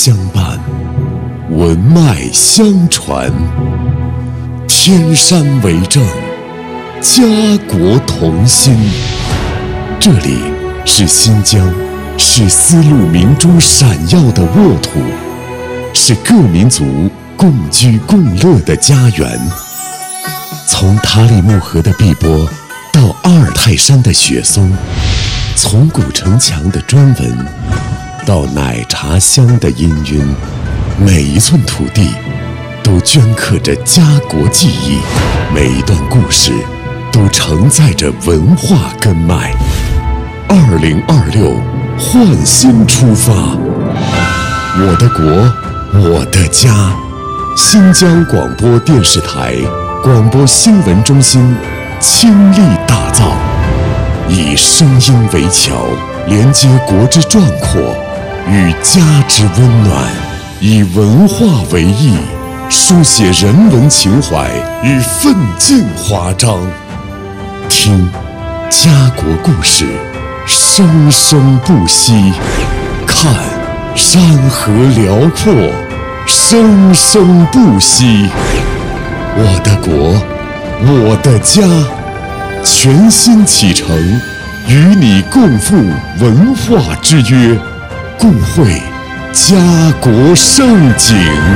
相伴，文脉相传，天山为证，家国同心。这里是新疆，是丝路明珠闪耀的沃土，是各民族共居共乐的家园。从塔里木河的碧波到阿尔泰山的雪松，从古城墙的砖纹到奶茶香的氤氲，每一寸土地都镌刻着家国记忆，每一段故事都承载着文化根脉。2026焕新出发，我的国，我的家。新疆广播电视台广播新闻中心倾力打造，以声音为桥，连接国之壮阔与家之温暖，以文化为翼，书写人文情怀与奋进华章。听家国故事，生生不息；看山河辽阔，生生不息。我的国，我的家，全新启程，与你共赴文化之约，共绘家国盛景。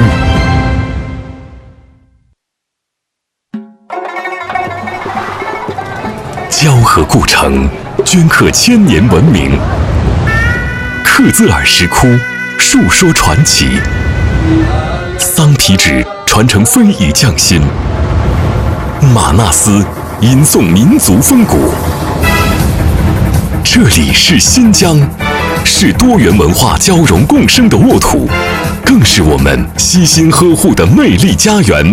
交河故城，镌刻千年文明；克孜尔石窟，述说传奇；桑皮纸传承非遗匠心；玛纳斯吟诵民族风骨。这里是新疆，是多元文化交融共生的沃土，更是我们悉心呵护的魅力家园。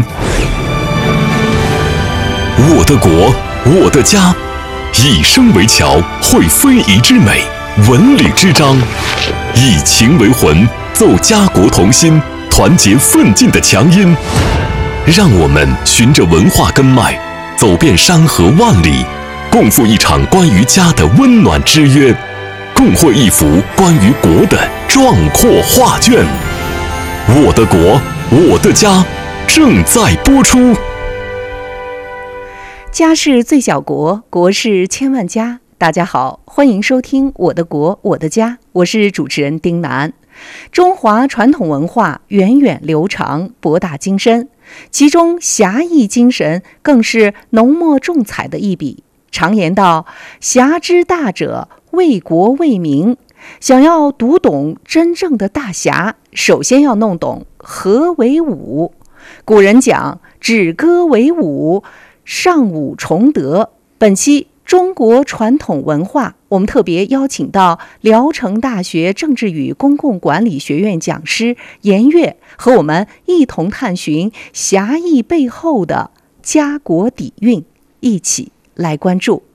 我的国，我的家，以声为桥，绘非遗之美，文旅之章；以情为魂，奏家国同心，团结奋进的强音。让我们循着文化根脉，走遍山河万里，共赴一场关于家的温暖之约，共绘一幅关于国的壮阔画卷。我的国，我的家，正在播出。 家是最小国，国是千万家。大家好，欢迎收听我的国，我的家，我是主持人丁楠。中华传统文化源远流长，博大精深，其中侠义精神更是浓墨重彩的一笔。常言道，侠之大者，为国为民。想要读懂真正的大侠，首先要弄懂何为武。古人讲，止戈为武，尚武崇德。本期中国传统文化，我们特别邀请到聊城大学政治与公共管理学院讲师严月，和我们一同探寻侠义背后的家国底蕴，一起来关注。